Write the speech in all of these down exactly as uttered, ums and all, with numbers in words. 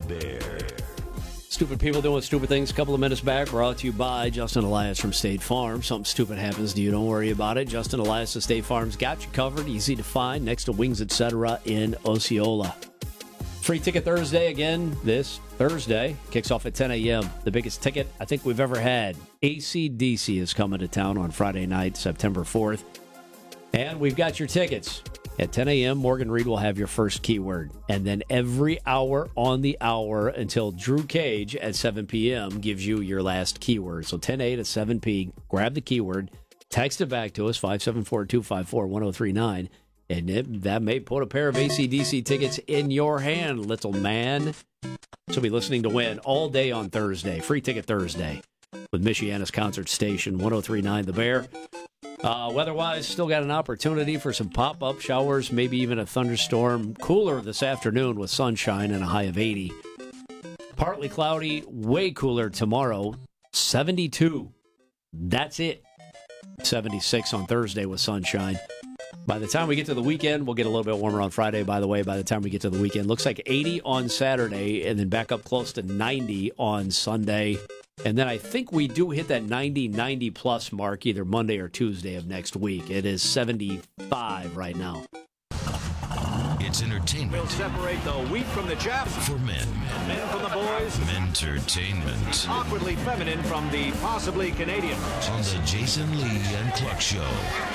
Bear. Stupid people doing stupid things. A couple of minutes back, brought to you by Justin Elias from State Farm. Something stupid happens to you, don't worry about it. Justin Elias of State Farm's got you covered. Easy to find next to Wings Etc. in Osceola. Free Ticket Thursday again this Thursday. Kicks off at ten a.m. The biggest ticket I think we've ever had. A C D C is coming to town on Friday night, September fourth. And we've got your tickets. At ten a.m., Morgan Reed will have your first keyword. And then every hour on the hour until Drew Cage at seven p.m. gives you your last keyword. So ten a to seven p, grab the keyword, text it back to us, five seven four, two five four, one oh three nine. And it, that may put a pair of A C D C tickets in your hand, little man. So be listening to win all day on Thursday. Free Ticket Thursday with Michiana's Concert Station, one oh three point nine The Bear. Uh, weather-wise, still got an opportunity for some pop-up showers, maybe even a thunderstorm. Cooler this afternoon with sunshine and a high of eighty. Partly cloudy, way cooler tomorrow, seventy-two. That's it. seventy-six on Thursday with sunshine. By the time we get to the weekend, we'll get a little bit warmer on Friday, by the way, by the time we get to the weekend. Looks like eighty on Saturday, and then back up close to ninety on Sunday. And then I think we do hit that ninety, ninety-plus mark either Monday or Tuesday of next week. It is seventy-five right now. It's entertainment. We'll separate the wheat from the chaff. For men. Men from the boys. Entertainment. Awkwardly feminine from the possibly Canadian. On the Jason Lee and Cluck Show.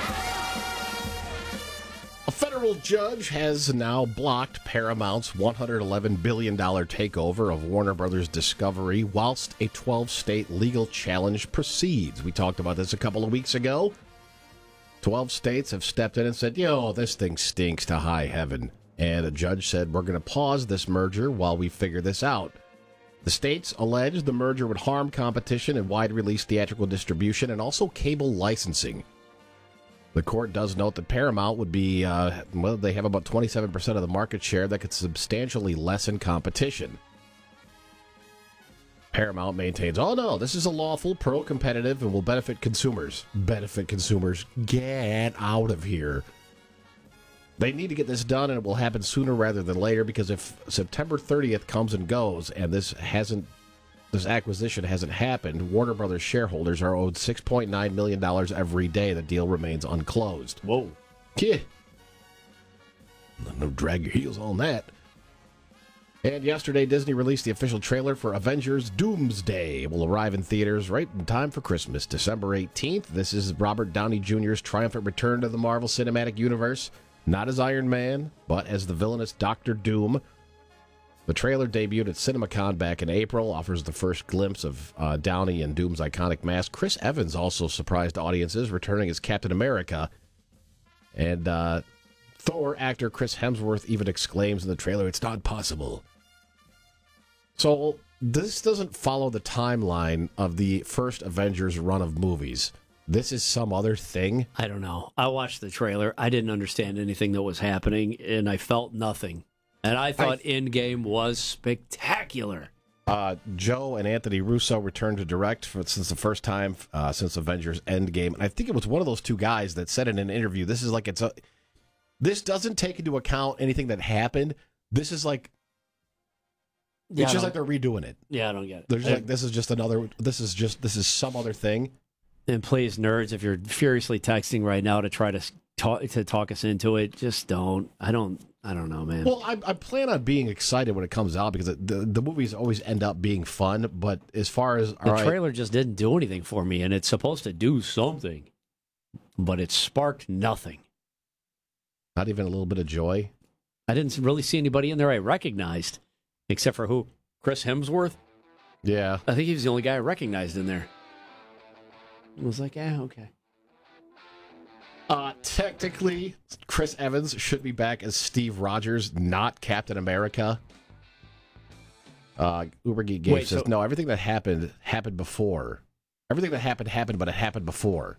A federal judge has now blocked Paramount's one hundred eleven billion dollars takeover of Warner Brothers Discovery whilst a twelve-state legal challenge proceeds. We talked about this a couple of weeks ago. twelve states have stepped in and said, yo, this thing stinks to high heaven. And a judge said, we're going to pause this merger while we figure this out. The states alleged the merger would harm competition and wide-release theatrical distribution and also cable licensing. The court does note that Paramount would be, uh, well, they have about twenty-seven percent of the market share that could substantially lessen competition. Paramount maintains, oh no, this is a lawful, pro-competitive, and will benefit consumers. Benefit consumers. Get out of here. They need to get this done, and it will happen sooner rather than later, because if September thirtieth comes and goes, and this hasn't, this acquisition hasn't happened, Warner Brothers shareholders are owed six point nine million dollars every day the deal remains unclosed. Whoa. Yeah. No drag your heels on that. And yesterday, Disney released the official trailer for Avengers Doomsday. It will arrive in theaters right in time for Christmas, December eighteenth. This is Robert Downey Junior's triumphant return to the Marvel Cinematic Universe, not as Iron Man, but as the villainous Doctor Doom. The trailer debuted at CinemaCon back in April, offers the first glimpse of uh, Downey and Doom's iconic mask. Chris Evans also surprised audiences, returning as Captain America. And uh, Thor actor Chris Hemsworth even exclaims in the trailer, "It's not possible." So this doesn't follow the timeline of the first Avengers run of movies. This is some other thing. I don't know. I watched the trailer. I didn't understand anything that was happening, and I felt nothing. And I thought I, Endgame was spectacular. Uh, Joe and Anthony Russo returned to direct for since the first time uh, since Avengers Endgame. And I think it was one of those two guys that said in an interview, "This is like it's a. This doesn't take into account anything that happened. This is like." Yeah, it's just like they're redoing it. Yeah, I don't get it. They're just like, this is just another. This is just this is some other thing. And please, nerds, if you're furiously texting right now to try to talk to talk us into it, just don't. I don't. I don't know, man. Well, I, I plan on being excited when it comes out because the the movies always end up being fun. But as far as the all trailer right, just didn't do anything for me, and it's supposed to do something, but it sparked nothing. Not even a little bit of joy. I didn't really see anybody in there I recognized, except for who? Chris Hemsworth? Yeah. I think he was the only guy I recognized in there. I was like, yeah, okay. Uh, technically, Chris Evans should be back as Steve Rogers, not Captain America. Uh, Uber Geek Gabe Wait, says, so- no, everything that happened, happened before. Everything that happened, happened, but it happened before.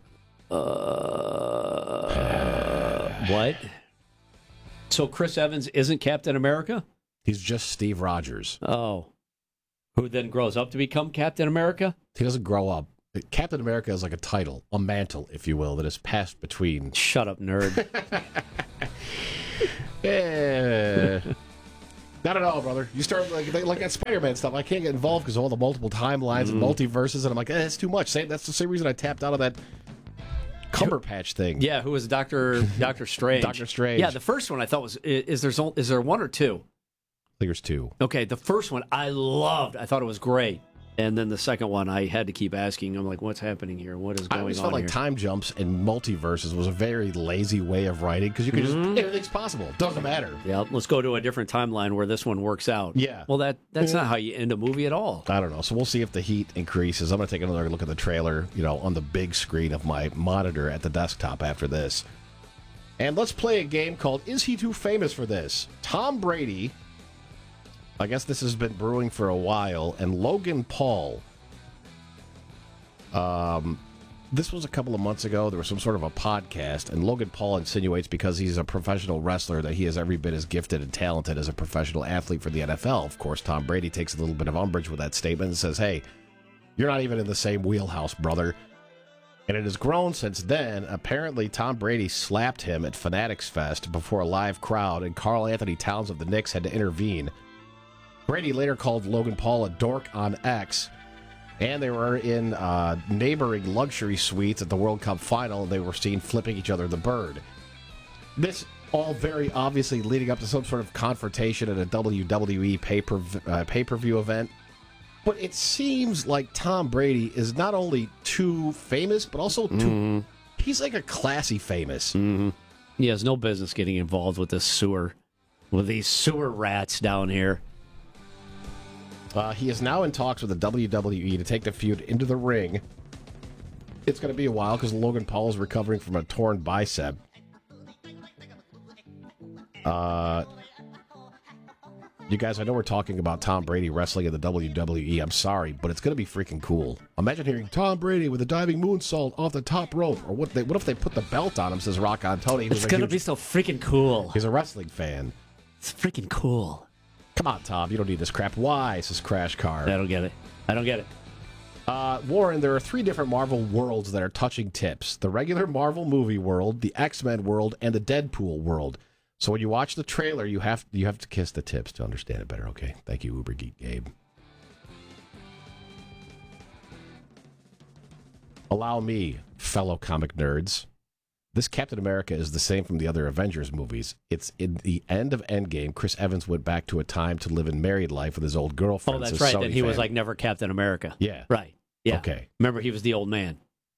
Uh, what? So Chris Evans isn't Captain America? He's just Steve Rogers. Oh. Who then grows up to become Captain America? He doesn't grow up. Captain America is like a title, a mantle, if you will, that is passed between. Shut up, nerd. Yeah. I don't know, brother. You start like they, like that Spider-Man stuff. I can't get involved because of all the multiple timelines mm. and multiverses, and I'm like, eh, it's too much. Same, that's the same reason I tapped out of that Cumberpatch thing. Yeah, who was Doctor Doctor Strange? Doctor Strange. Yeah, the first one I thought was is there's is there one or two? I think there's two. Okay, the first one I loved. I thought it was great. And then the second one, I had to keep asking. I'm like, what's happening here? What is going on? I always on felt like here? time jumps and multiverses was a very lazy way of writing because you can mm-hmm. just everything's possible. Doesn't matter. Yeah, let's go to a different timeline where this one works out. Yeah. Well, that that's yeah. not how you end a movie at all. I don't know. So we'll see if the heat increases. I'm going to take another look at the trailer, you know, on the big screen of my monitor at the desktop after this. And let's play a game called Is He Too Famous for This? Tom Brady, I guess this has been brewing for a while, and Logan Paul. Um, this was a couple of months ago. There was some sort of a podcast, and Logan Paul insinuates because he's a professional wrestler that he is every bit as gifted and talented as a professional athlete for the N F L. Of course, Tom Brady takes a little bit of umbrage with that statement and says, hey, you're not even in the same wheelhouse, brother. And it has grown since then. Apparently, Tom Brady slapped him at Fanatics Fest before a live crowd, and Karl Anthony Towns of the Knicks had to intervene. Brady later called Logan Paul a dork on X. And they were in uh, neighboring luxury suites at the World Cup final, and they were seen flipping each other the bird. This all very obviously leading up to some sort of confrontation at a W W E pay-per, uh, pay-per-view event. But it seems like Tom Brady is not only too famous, but also too... Mm-hmm. He's like a classy famous. Mm-hmm. He has no business getting involved with this sewer, with these sewer rats down here. Uh, he is now in talks with the W W E to take the feud into the ring. It's going to be a while because Logan Paul is recovering from a torn bicep. Uh, you guys, I know we're talking about Tom Brady wrestling in the W W E. I'm sorry, but it's going to be freaking cool. Imagine hearing Tom Brady with a diving moonsault off the top rope. Or what, they, what if they put the belt on him, says Rock on Tony. It's going to be so freaking cool. He's a wrestling fan. It's freaking cool. Come on, Tom. You don't need this crap. Why? Says Crash Car. I don't get it. I don't get it. Uh, Warren, there are three different Marvel worlds that are touching tips. The regular Marvel movie world, the X-Men world, and the Deadpool world. So when you watch the trailer, you have you have to kiss the tips to understand it better, okay? Thank you, Uber Geek Gabe. Allow me, fellow comic nerds. This Captain America is the same from the other Avengers movies. It's in the end of Endgame. Chris Evans went back to a time to live in married life with his old girlfriend. Oh, that's right. Then he fan. was like never Captain America. Yeah. Right. Yeah. Okay. Remember, he was the old man.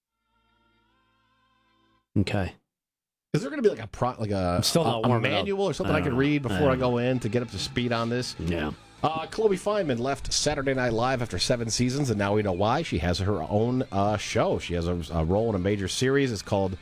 Okay. Is there going to be like a pro, like a, still a, a manual or something I, I can read before I, I go in to get up to speed on this? Yeah. Uh, Chloe Fineman left Saturday Night Live after seven seasons, and now we know why. She has her own uh, show. She has a, a role in a major series. It's called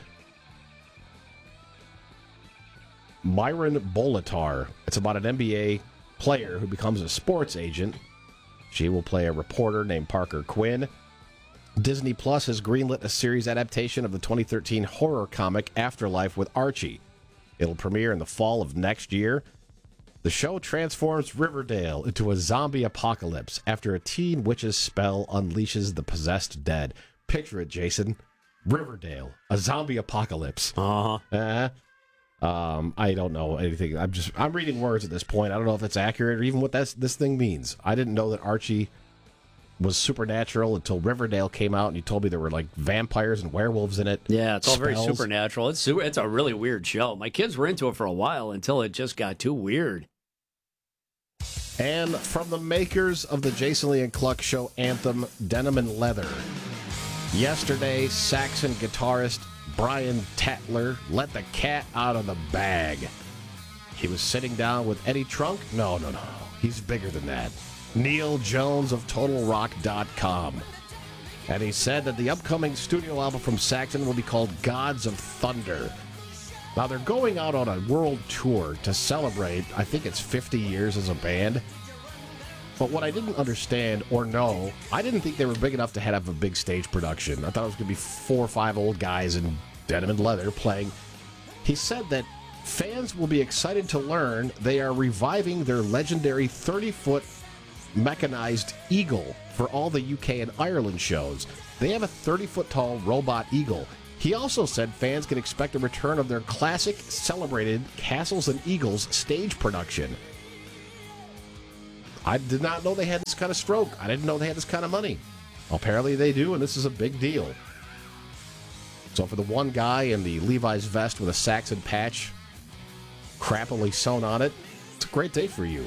Myron Bolitar. It's about an N B A player who becomes a sports agent. She will play a reporter named Parker Quinn. Disney Plus has greenlit a series adaptation of the twenty thirteen horror comic Afterlife with Archie. It'll premiere in the fall of next year. The show transforms Riverdale into a zombie apocalypse after a teen witch's spell unleashes the possessed dead. Picture it, Jason. Riverdale, a zombie apocalypse. Uh-huh. Uh, Um, I don't know anything. I'm just I'm reading words at this point. I don't know if it's accurate or even what that's, this thing means. I didn't know that Archie was supernatural until Riverdale came out, and you told me there were like vampires and werewolves in it. Yeah, it's all spells. very supernatural. It's super, it's a really weird show. My kids were into it for a while until it just got too weird. And from the makers of the Jason Lee and Cluck Show anthem, Denim and Leather, yesterday, Saxon guitarist Brian Tatler let the cat out of the bag. He was sitting down with Eddie Trunk. No, no, no. He's bigger than that. Neil Jones of Total Rock dot com. And he said that the upcoming studio album from Saxon will be called Gods of Thunder. Now, they're going out on a world tour to celebrate, I think it's fifty years as a band. But what I didn't understand or know, I didn't think they were big enough to have a big stage production. I thought it was going to be four or five old guys in denim and leather playing. He said that fans will be excited to learn they are reviving their legendary thirty-foot mechanized eagle for all the U K and Ireland shows. They have a thirty-foot tall robot eagle. He also said fans can expect a return of their classic, celebrated Castles and Eagles stage production. I did not know they had this kind of stroke. I didn't know they had this kind of money. Apparently they do, and this is a big deal. So for the one guy in the Levi's vest with a Saxon patch crappily sewn on it, it's a great day for you.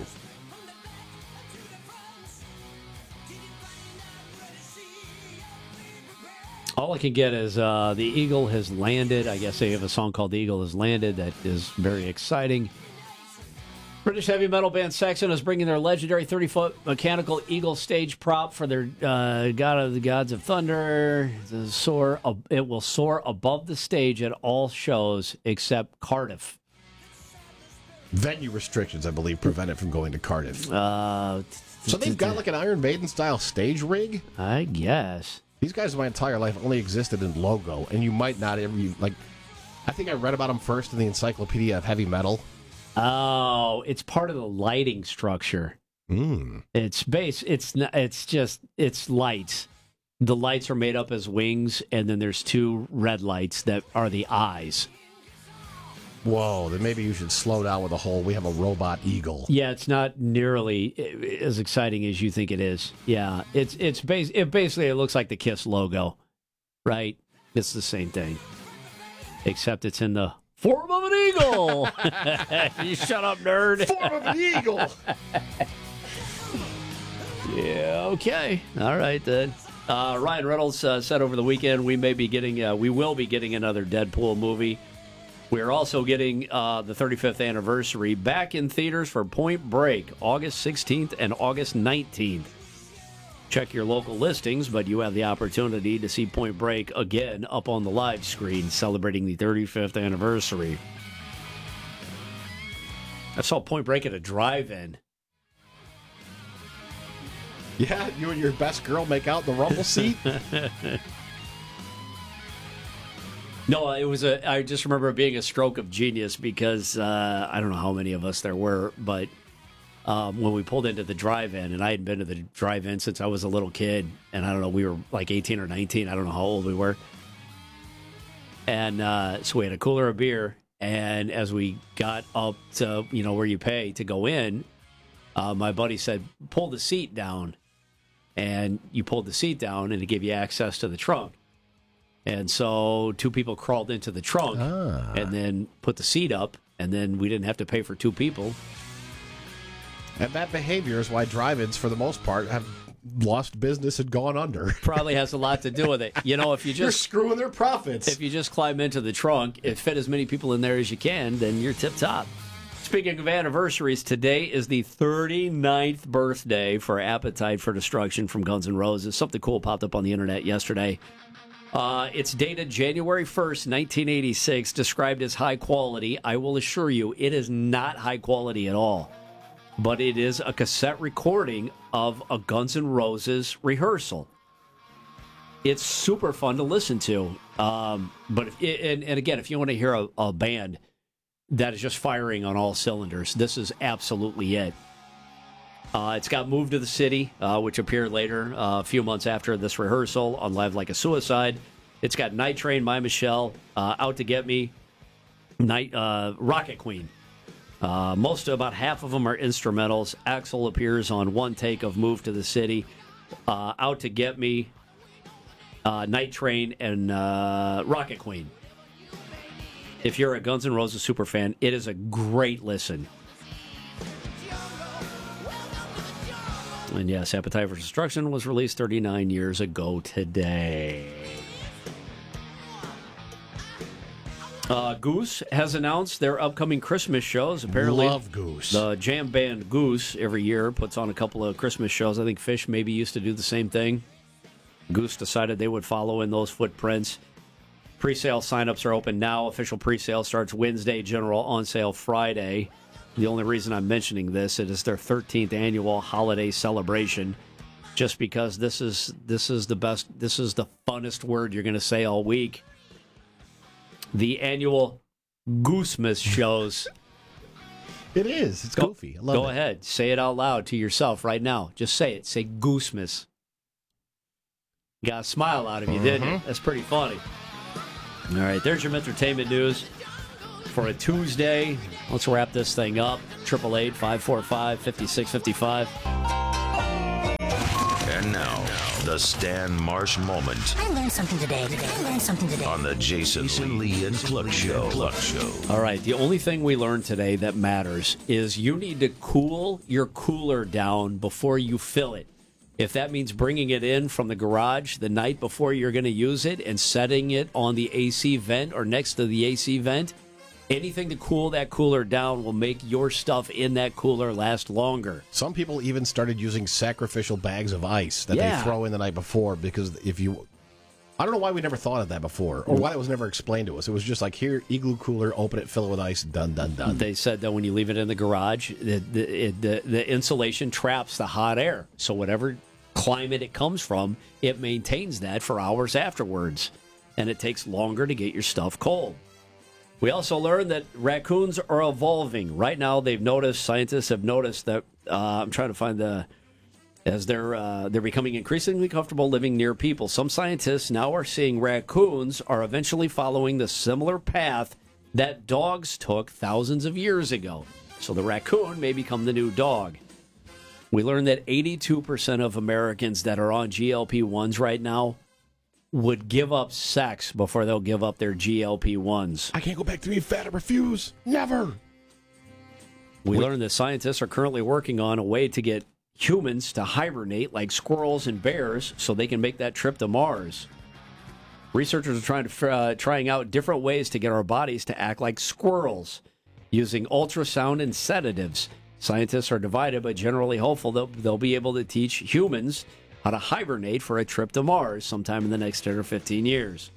All I can get is uh, the Eagle has landed. I guess they have a song called The Eagle Has Landed that is very exciting. British heavy metal band Saxon is bringing their legendary thirty-foot mechanical Eagle stage prop for their uh, God of the Gods of Thunder. The soar, it will soar above the stage at all shows except Cardiff. Venue restrictions, I believe, prevent it from going to Cardiff. Uh, so they've got like an Iron Maiden-style stage rig? I guess. These guys, my entire life, only existed in logo, and you might not ever, like, I think I read about them first in the Encyclopedia of Heavy Metal. Oh, it's part of the lighting structure. Mm. It's base. It's not, it's just it's lights. The lights are made up as wings, and then there's two red lights that are the eyes. Whoa, then maybe you should slow down with the whole, we have a robot eagle. Yeah, it's not nearly as exciting as you think it is. Yeah, it's it's bas- it basically it looks like the KISS logo, right? It's the same thing, except it's in the form of an eagle. You shut up, nerd. Form of an eagle. Yeah, okay. All right, then. Uh, Ryan Reynolds uh, said over the weekend we may be getting, uh, we will be getting another Deadpool movie. We're also getting uh, the thirty-fifth anniversary back in theaters for Point Break, August sixteenth and August nineteenth. Check your local listings, but you have the opportunity to see Point Break again up on the live screen, celebrating the thirty-fifth anniversary. I saw Point Break at a drive-in. Yeah, you and your best girl make out in the rumble seat? No, it was a. I just remember it being a stroke of genius because uh, I don't know how many of us there were, but um, when we pulled into the drive-in, and I hadn't been to the drive-in since I was a little kid, and I don't know, we were like eighteen or nineteen. I don't know how old we were, and uh, so we had a cooler of beer, and as we got up to you know where you pay to go in, uh, my buddy said, "Pull the seat down," and you pulled the seat down, and it gave you access to the trunk. And so two people crawled into the trunk ah. and then put the seat up, and then we didn't have to pay for two people. And that behavior is why drive-ins, for the most part, have lost business and gone under. Probably has a lot to do with it. You know, if you just you're screwing their profits. If you just climb into the trunk, it fit as many people in there as you can, then you're tip-top. Speaking of anniversaries, today is the thirty-ninth birthday for Appetite for Destruction from Guns N' Roses. Something cool popped up on the internet yesterday. Uh, it's dated January first, nineteen eighty-six, described as high quality. I will assure you, it is not high quality at all. But it is a cassette recording of a Guns N' Roses rehearsal. It's super fun to listen to. Um, but if, and, and again, if you want to hear a, a band that is just firing on all cylinders, this is absolutely it. Uh, it's got moved to the city, uh, which appeared later, uh, a few months after this rehearsal on Live Like a Suicide. It's got Night Train, My Michelle, uh, Out to Get Me, Night, uh, Rocket Queen. Uh, most, about half of them are instrumentals. Axl appears on one take of Move to the City, uh, Out to Get Me, uh, Night Train, and uh, Rocket Queen. If you're a Guns N' Roses superfan, it is a great listen. And yes, Appetite for Destruction was released thirty-nine years ago today. Uh, Goose has announced their upcoming Christmas shows. Apparently, love Goose. The jam band Goose every year puts on a couple of Christmas shows. I think Fish maybe used to do the same thing. Goose decided they would follow in those footprints. Pre-sale signups are open now. Official pre-sale starts Wednesday. General on sale Friday. The only reason I'm mentioning this, it is their thirteenth annual holiday celebration. Just because this is this is the best, this is the funnest word you're going to say all week. The annual Goosemas shows. It is. It's go, goofy. I love go it. ahead. Say it out loud to yourself right now. Just say it. Say Goosemas. Got a smile out of you, mm-hmm. didn't you? That's pretty funny. All right, there's your entertainment news for a Tuesday. Let's wrap this thing up. eight eight eight, five four five, five six five five. And now, the Stan Marsh moment I learned something today. Today I learned something today. on the Jason, Jason Lee and Cluck Show. Cluck Show. All right, the only thing we learned today that matters is you need to cool your cooler down before you fill it. If that means bringing it in from the garage the night before you're going to use it and setting it on the A C vent or next to the A C vent, anything to cool that cooler down will make your stuff in that cooler last longer. Some people even started using sacrificial bags of ice that Yeah. they throw in the night before because if you... I don't know why we never thought of that before or why it was never explained to us. It was just like, here, igloo cooler, open it, fill it with ice, done, done, done. They said that when you leave it in the garage, the, the, it, the, the insulation traps the hot air. So whatever climate it comes from, it maintains that for hours afterwards. And it takes longer to get your stuff cold. We also learned that raccoons are evolving. Right now, they've noticed, scientists have noticed that, uh, I'm trying to find the, as they're, uh, they're becoming increasingly comfortable living near people. Some scientists now are seeing raccoons are eventually following the similar path that dogs took thousands of years ago. So the raccoon may become the new dog. We learned that eighty-two percent of Americans that are on G L P ones right now would give up sex before they'll give up their G L P ones. I can't go back to being fat. I refuse. Never. We learned that scientists are currently working on a way to get humans to hibernate like squirrels and bears so they can make that trip to Mars. Researchers are trying to uh, trying out different ways to get our bodies to act like squirrels using ultrasound and sedatives. Scientists are divided but generally hopeful that they'll be able to teach humans how to hibernate for a trip to Mars sometime in the next ten or fifteen years.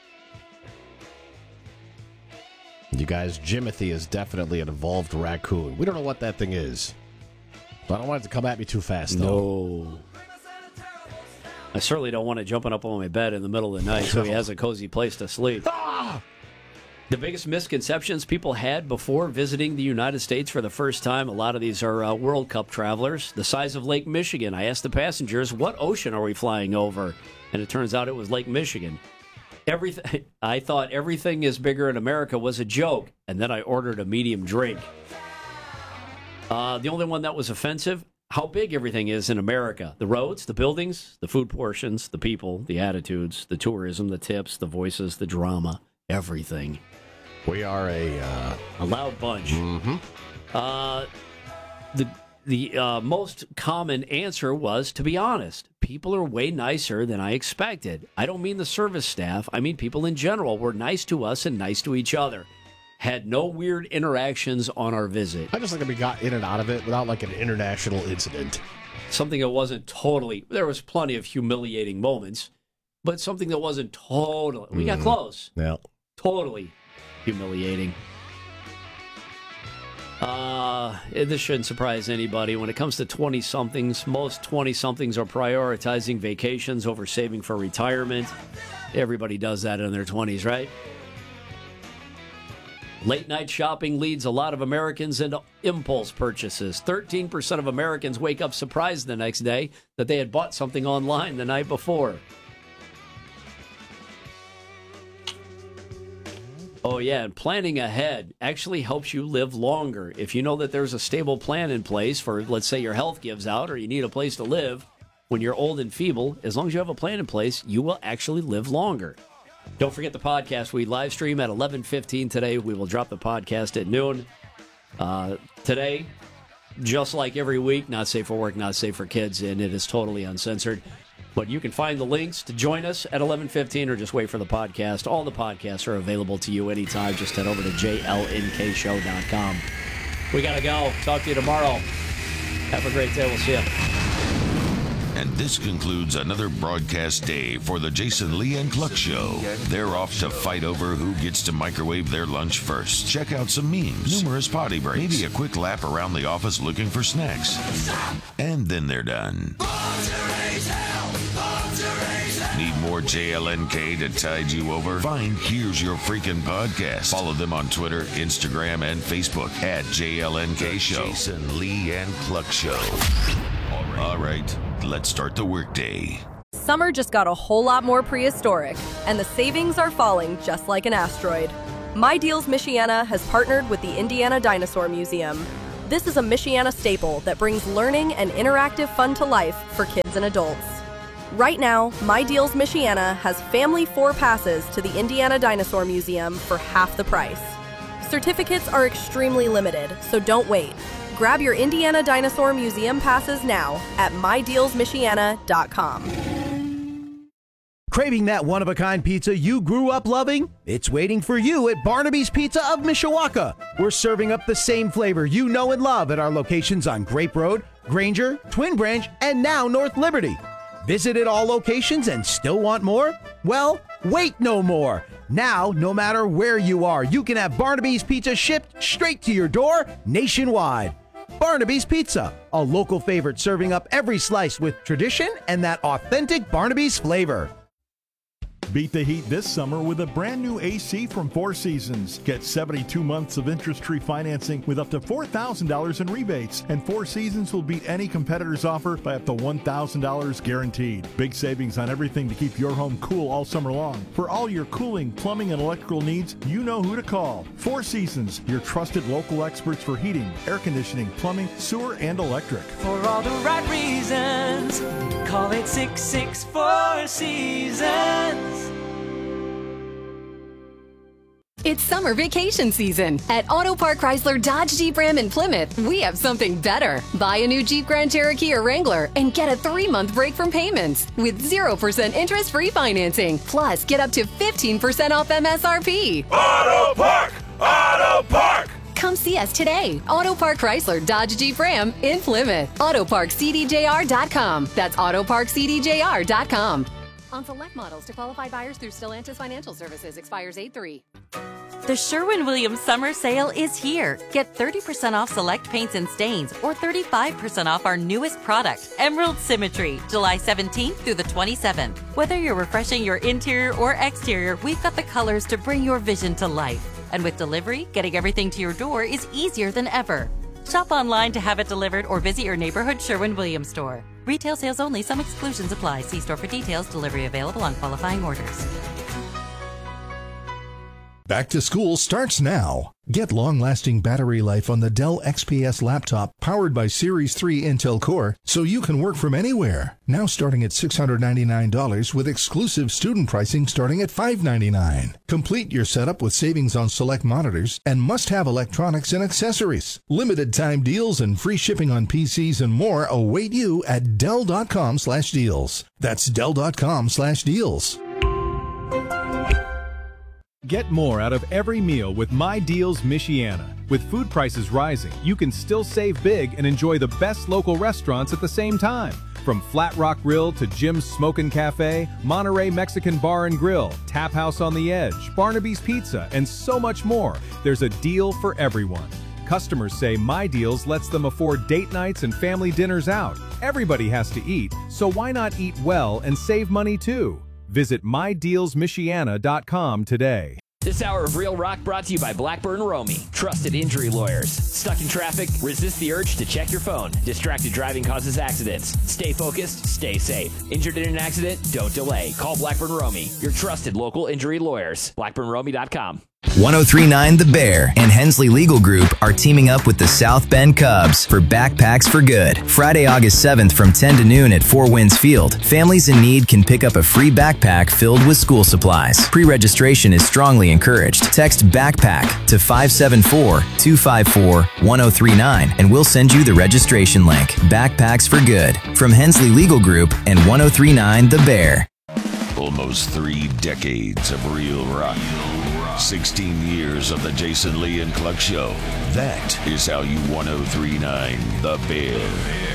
You guys, Jimothy is definitely an evolved raccoon. We don't know what that thing is. But I don't want it to come at me too fast, though. No. I certainly don't want it jumping up on my bed in the middle of the night so he has a cozy place to sleep. Ah! The biggest misconceptions people had before visiting the United States for the first time, a lot of these are uh, World Cup travelers, the size of Lake Michigan. I asked the passengers, what ocean are we flying over? And it turns out it was Lake Michigan. Everything, I thought everything is bigger in America was a joke, and then I ordered a medium drink. Uh, the only one that was offensive, how big everything is in America. The roads, the buildings, the food portions, the people, the attitudes, the tourism, the tips, the voices, the drama, everything. We are a... Uh... A loud bunch. Mm-hmm. Uh, the the uh, most common answer was, to be honest, people are way nicer than I expected. I don't mean the service staff. I mean people in general were nice to us and nice to each other. Had no weird interactions on our visit. I just like that we got in and out of it without like an international incident. Something that wasn't totally... There was plenty of humiliating moments, but something that wasn't totally... We got close. Yeah. Totally humiliating. Uh, this shouldn't surprise anybody. When it comes to twenty-somethings, most twenty-somethings are prioritizing vacations over saving for retirement. Everybody does that in their twenties, right? Late-night shopping leads a lot of Americans into impulse purchases. thirteen percent of Americans wake up surprised the next day that they had bought something online the night before. Oh, yeah, and planning ahead actually helps you live longer. If you know that there's a stable plan in place for, let's say, your health gives out or you need a place to live when you're old and feeble, as long as you have a plan in place, you will actually live longer. Don't forget the podcast. We live stream at eleven fifteen today. We will drop the podcast at noon. Uh, today, just like every week, not safe for work, not safe for kids, and it is totally uncensored. But you can find the links to join us at eleven fifteen or just wait for the podcast. All the podcasts are available to you anytime. Just head over to J L N K show dot com. We got to go. Talk to you tomorrow. Have a great day. We'll see you. And this concludes another broadcast day for the Jason Lee and Cluck Show. They're off to fight over who gets to microwave their lunch first. Check out some memes, numerous potty breaks, maybe a quick lap around the office looking for snacks. And then they're done. Need more J L N K to tide you over? Find Here's Your Freaking Podcast. Follow them on Twitter, Instagram, and Facebook at J L N K Show. Jason Lee and Cluck Show. All right. All right, let's start the workday. Summer just got a whole lot more prehistoric, and the savings are falling just like an asteroid. My Deals Michiana has partnered with the Indiana Dinosaur Museum. This is a Michiana staple that brings learning and interactive fun to life for kids and adults. Right now, My Deals Michiana has family four passes to the Indiana Dinosaur Museum for half the price. Certificates are extremely limited, so don't wait. Grab your Indiana Dinosaur Museum passes now at my deals michiana dot com. Craving that one-of-a-kind pizza you grew up loving? It's waiting for you at Barnaby's Pizza of Mishawaka. We're serving up the same flavor you know and love at our locations on Grape Road, Granger, Twin Branch, and now North Liberty. Visited all locations and still want more? Well, wait no more. Now, no matter where you are, you can have Barnaby's Pizza shipped straight to your door nationwide. Barnaby's Pizza, a local favorite serving up every slice with tradition and that authentic Barnaby's flavor. Beat the heat this summer with a brand new A C from Four Seasons. Get seventy-two months of interest-free financing with up to four thousand dollars in rebates. And Four Seasons will beat any competitor's offer by up to one thousand dollars guaranteed. Big savings on everything to keep your home cool all summer long. For all your cooling, plumbing, and electrical needs, you know who to call. Four Seasons, your trusted local experts for heating, air conditioning, plumbing, sewer, and electric. For all the right reasons, call it six six four Seasons. It's summer vacation season. At Auto Park Chrysler Dodge Jeep Ram in Plymouth, we have something better. Buy a new Jeep Grand Cherokee or Wrangler and get a three-month break from payments with zero percent interest-free financing. Plus, get up to fifteen percent off M S R P. Auto Park! Auto Park! Come see us today. Auto Park Chrysler Dodge Jeep Ram in Plymouth. auto park c d j r dot com. That's auto park c d j r dot com. On select models to qualified buyers through Stellantis Financial Services. Expires eight three. The Sherwin-Williams Summer Sale is here. Get thirty percent off select paints and stains or thirty-five percent off our newest product, Emerald Symmetry, July seventeenth through the twenty-seventh. Whether you're refreshing your interior or exterior, we've got the colors to bring your vision to life. And with delivery, getting everything to your door is easier than ever. Shop online to have it delivered or visit your neighborhood Sherwin-Williams store. Retail sales only. Some exclusions apply. See store for details. Delivery available on qualifying orders. Back to school starts now. Get long-lasting battery life on the Dell X P S laptop powered by Series three Intel Core so you can work from anywhere. Now starting at six hundred ninety-nine dollars with exclusive student pricing starting at five hundred ninety-nine dollars. Complete your setup with savings on select monitors and must-have electronics and accessories. Limited time deals and free shipping on P Cs and more await you at Dell dot com slash deals. That's Dell dot com slash deals. Get more out of every meal with My Deals Michiana. With food prices rising, you can still save big and enjoy the best local restaurants at the same time. From Flat Rock Grill to Jim's Smokin' Cafe, Monterey Mexican Bar and Grill, Tap House on the Edge, Barnaby's Pizza, and so much more, there's a deal for everyone. Customers say My Deals lets them afford date nights and family dinners out. Everybody has to eat, so why not eat well and save money too? Visit my deals michiana dot com today. This hour of Real Rock brought to you by Blackburn Romy, trusted injury lawyers. Stuck in traffic? Resist the urge to check your phone. Distracted driving causes accidents. Stay focused, stay safe. Injured in an accident? Don't delay. Call Blackburn Romy, your trusted local injury lawyers. blackburn romy dot com. one oh three point nine The Bear and Hensley Legal Group are teaming up with the South Bend Cubs for Backpacks for Good. Friday, August seventh from ten to noon at Four Winds Field. Families in need can pick up a free backpack filled with school supplies. Pre-registration is strongly encouraged. Text BACKPACK to five seven four, two five four, one oh three nine and we'll send you the registration link. Backpacks for Good from Hensley Legal Group and one oh three point nine The Bear. Almost three decades of real rock. sixteen years of the Jason Lee and Cluck Show. That is how you one oh three point nine The Bear.